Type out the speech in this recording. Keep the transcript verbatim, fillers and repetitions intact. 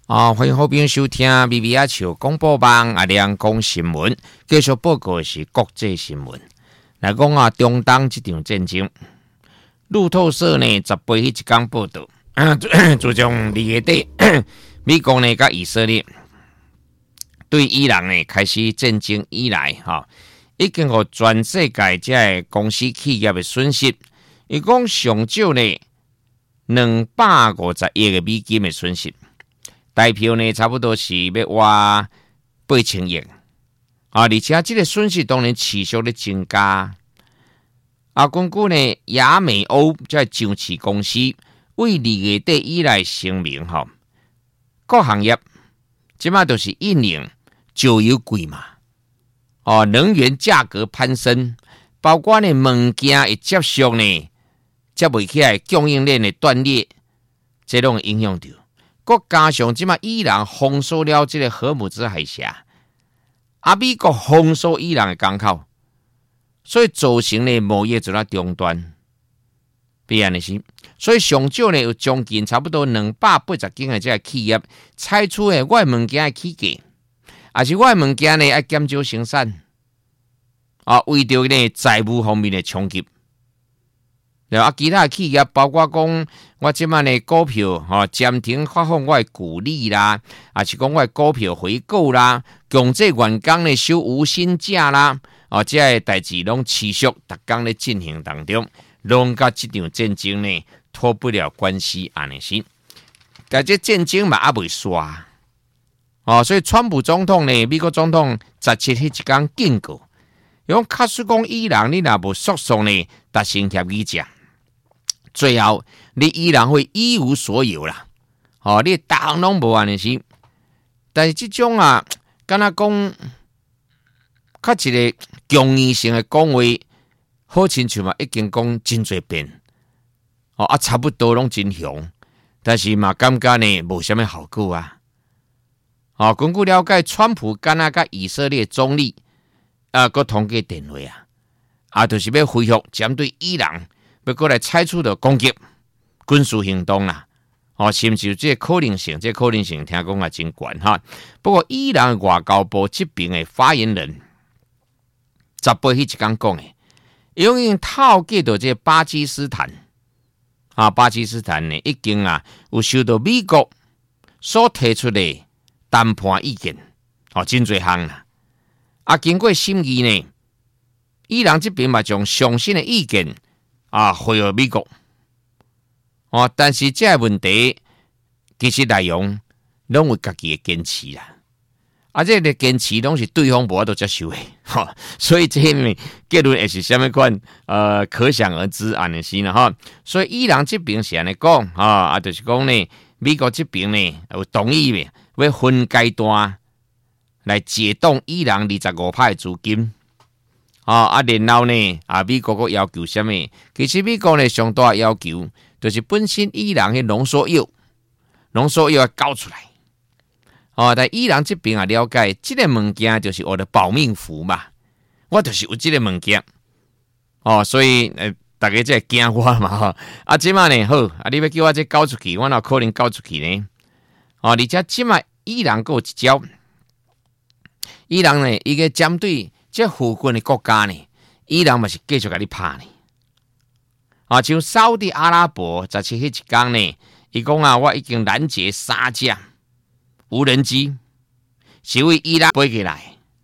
啊，欢迎好朋友收听 B B 阿笑广播网阿亮讲新闻，继续报告的是国际新闻。来讲啊，中东这场战争，路透社呢十八日一天报道，啊，自从二月底，美国呢甲以色列对伊朗呢开始战争以来，哈，已经互全世界这公司企业的损失，伊讲上少呢两百五十亿个美金的损失。代票呢，差不多是要花八千亿啊！而且这个损失当然持续的增加。啊，根据呢亚美欧这上市公司为二月底以来声明，哈，各行业即马都是因应石油贵嘛，哦，能源价格攀升，包括呢物件会接续呢接袂起来，供应链的断裂，这种影响到。佮加上即马伊朗封锁了这个荷姆兹海峡，啊，美国封锁伊朗的港口，所以造成呢贸易做了中断，必然的是。所以上少呢有将近差不多两百八十间的这个企业采取的我的物件的起价，也是我的物件呢要减少生产，啊，为着呢财务方面的冲击。啊，其他企业包括讲，我即摆呢股票吼暂停发放我的股利啦，啊是讲我的股票回购啦，强制员工呢收无薪假啦，啊这些代志拢持续逐工咧进行当中，拢甲即场战争呢脱不了关系安尼是。但这战争嘛还未煞，哦，所以川普总统呢，美国总统十七日一天警告，用假使讲伊朗你若无速速呢达成协议者。最后，你依然会一无所有啦。哦，你大项拢无安尼是，但是这种啊，敢若讲，较一个强硬性的讲话，好亲像嘛，已经讲真侪遍，哦啊，差不多拢真雄，但是嘛，感觉呢无啥物效果啊。哦，根据了解，川普敢若甲以色列总理啊，个通过电话啊，啊，就是要恢复针对伊朗。要过来采取的攻击军事行动啦，哦，甚至有这个可能性，这个可能性听讲也真悬哈。不过，伊朗外交部这边的发言人十八日一天讲的，因为透过到这巴基斯坦啊，巴基斯坦呢已经啊有受到美国所提出的谈判意见，哦，真侪项啦。啊，经过审议呢，伊朗这边嘛将上新的意见。啊，回予美国哦，但是这个问题其实内容拢有家己的坚持啦，啊，这个坚持拢是对方无法度接受的，哈、哦，所以这呢结论也是什么款，呃，可想而知安尼是啦哈。所以伊朗这边是安尼讲，啊，啊，就是讲呢，美国这边呢有同意的，要分阶段来解冻伊朗二十五派资金。啊啊，然后呢，啊，美国个要求什么？其实美国呢上大要求，就是本身伊朗的浓缩铀，浓缩铀要交出来。哦，但伊朗这边啊了解，这个物件就是我的保命符嘛，我就是有这个物件。哦，所以呃，大家在惊我嘛哈。啊，即马呢好，啊，你要叫我这交出去，我哪可能交出去呢？哦，而且即马伊朗还有一招，伊朗呢伊个针对。这附近的国家呢，伊朗嘛是继续甲你拍呢。啊，像沙特阿拉伯十七日一天呢，伊讲啊，我已经拦截三架无人机，是为伊朗飞过来。